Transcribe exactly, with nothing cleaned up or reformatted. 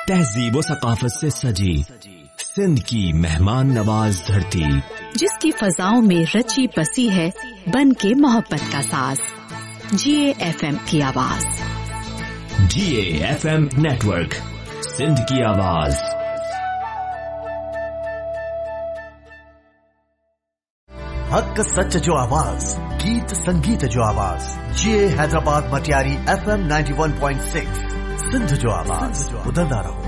तहजीब व सकाफत से सजी सिंध की मेहमान नवाज धरती, जिसकी फजाओं में रची बसी है बन के मोहब्बत का साज। जिए एफ एम की आवाज। जिए एफ एम नेटवर्क, सिंध की आवाज। हक सच जो आवाज, गीत संगीत जो आवाज। जिए Hyderabad Matiari F M ninety one point six, Sindh जो आवाज। उधरदा रहो।